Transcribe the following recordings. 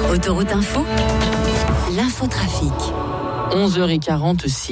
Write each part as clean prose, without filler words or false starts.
Autoroute Info, l'infotrafic. 11h46.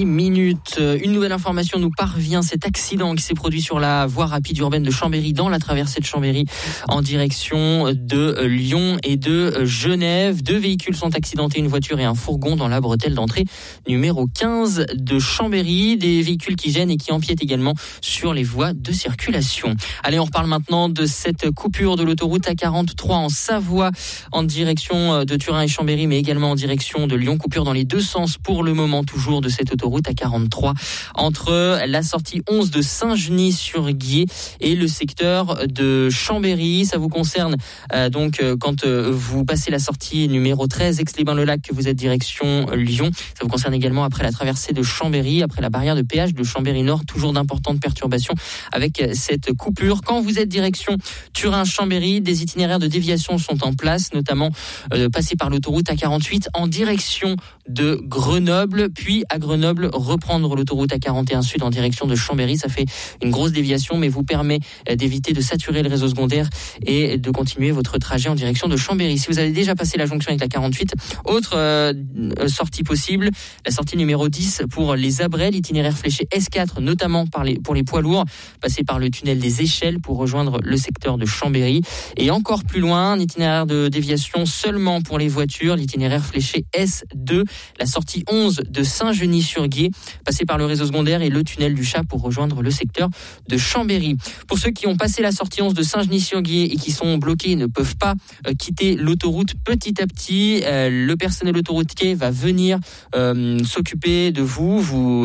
Une nouvelle information nous parvient. Cet accident qui s'est produit sur la voie rapide urbaine de Chambéry, dans la traversée de Chambéry, en direction de Lyon et de Genève. 2 véhicules sont accidentés, une voiture et un fourgon, dans la bretelle d'entrée numéro 15 de Chambéry. Des véhicules qui gênent et qui empiètent également sur les voies de circulation. Allez, on reparle maintenant de cette coupure de l'autoroute A43 en Savoie, en direction de Turin et Chambéry, mais également en direction de Lyon. Coupure dans les deux sens pour le moment toujours de cette autoroute A43 entre la sortie 11 de Saint-Genis-sur-Guiers et le secteur de Chambéry. Ça vous concerne donc quand vous passez la sortie numéro 13 Aix-les-Bains-le-Lac, que vous êtes direction Lyon. Ça vous concerne également après la traversée de Chambéry, après la barrière de péage de Chambéry-Nord. Toujours d'importantes perturbations avec cette coupure. Quand vous êtes direction Turin-Chambéry, des itinéraires de déviation sont en place, notamment passer par l'autoroute A48 en direction de Grenoble, puis à Grenoble reprendre l'autoroute A41 Sud en direction de Chambéry. Ça fait une grosse déviation, mais vous permet d'éviter de saturer le réseau secondaire et de continuer votre trajet en direction de Chambéry. Si vous avez déjà passé la jonction avec la 48, autre sortie possible, la sortie numéro 10 pour les Abrets, l'itinéraire fléché S4, notamment pour les poids lourds, passer par le tunnel des Échelles pour rejoindre le secteur de Chambéry. Et encore plus loin, un itinéraire de déviation seulement pour les voitures, l'itinéraire fléché S2, la sortie 11 de Saint-Genis-sur-Guiers, passer par le réseau secondaire et le tunnel du Chat pour rejoindre le secteur de Chambéry. Pour ceux qui ont passé la sortie 11 de Saint-Genis-sur-Guiers et qui sont bloqués et ne peuvent pas quitter l'autoroute, petit à petit, le personnel autoroutier va venir s'occuper de vous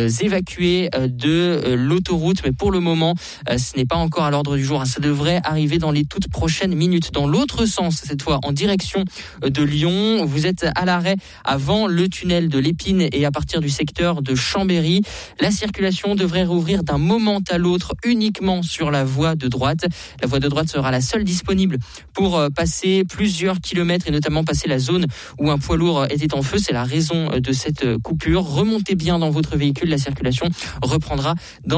évacuer de l'autoroute. Mais pour le moment, ce n'est pas encore à l'ordre du jour. Ça devrait arriver dans les toutes prochaines minutes. Dans l'autre sens, cette fois en direction de Lyon, vous êtes à l'arrêt avant le tunnel de l'Épine et à partir du secteur de Chambéry. La circulation devrait rouvrir d'un moment à l'autre uniquement sur la voie de droite. La voie de droite sera la seule disponible pour passer plusieurs kilomètres et notamment passer la zone où un poids lourd était en feu. C'est la raison de cette coupure. Remontez bien dans votre véhicule, la circulation reprendra dans